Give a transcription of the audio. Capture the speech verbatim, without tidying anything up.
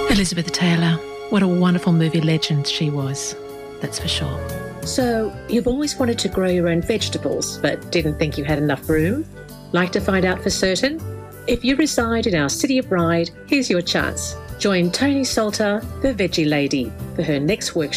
Elizabeth Taylor, what a wonderful movie legend she was, that's for sure. So, you've always wanted to grow your own vegetables, but didn't think you had enough room? Like to find out for certain? If you reside in our City of Ryde, here's your chance. Join Tony Salter, the Veggie Lady, for her next workshop.